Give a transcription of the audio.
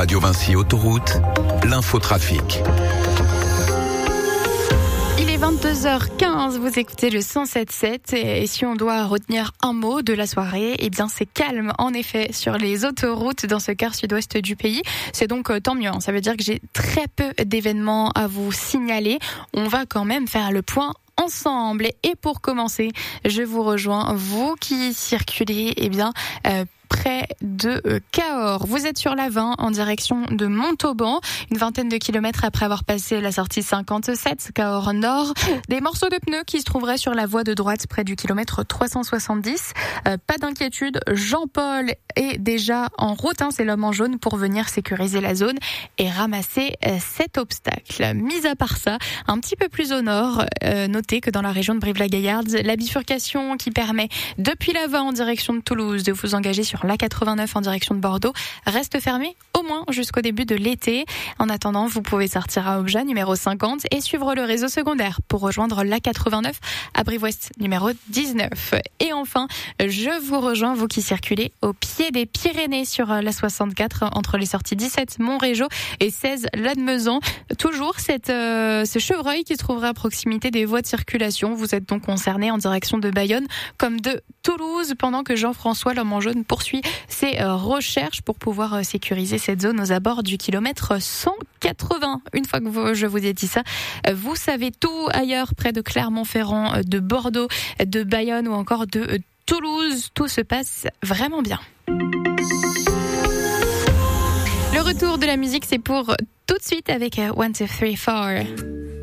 Radio Vinci Autoroute, l'infotrafic. Il est 22h15, vous écoutez le 107.7 et si on doit retenir un mot de la soirée, eh bien c'est calme en effet sur les autoroutes dans ce quart sud-ouest du pays. C'est donc tant mieux, ça veut dire que j'ai très peu d'événements à vous signaler. On va quand même faire le point ensemble et pour commencer, je vous rejoins, vous qui circulez près de Cahors. Vous êtes sur la 20 en direction de Montauban, une vingtaine de kilomètres après avoir passé la sortie 57, Cahors Nord. Des morceaux de pneus qui se trouveraient sur la voie de droite près du kilomètre 370. Pas d'inquiétude, Jean-Paul est déjà en route, c'est l'homme en jaune pour venir sécuriser la zone et ramasser cet obstacle. Mis à part ça, un petit peu plus au nord, notez que dans la région de Brive-la-Gaillarde, la bifurcation qui permet depuis la 20 en direction de Toulouse de vous engager sur l'A89 en direction de Bordeaux reste fermée au moins jusqu'au début de l'été. En attendant, vous pouvez sortir à Obja, numéro 50, et suivre le réseau secondaire pour rejoindre l'A89 à Brive-Ouest, numéro 19. Et enfin, je vous rejoins, vous qui circulez au pied des Pyrénées sur l'A64 entre les sorties 17 Montrégeau et 16 Lannemezan. Toujours ce chevreuil qui se trouvera à proximité des voies de circulation. Vous êtes donc concerné en direction de Bayonne comme de Toulouse pendant que Jean-François, l'homme en jaune, poursuit ses recherches pour pouvoir sécuriser cette zone aux abords du kilomètre 180. Une fois que je vous ai dit ça, vous savez tout ailleurs près de Clermont-Ferrand, de Bordeaux, de Bayonne ou encore de Toulouse. Tout se passe vraiment bien. Le retour de la musique, c'est pour tout de suite avec 1, 2, 3, 4.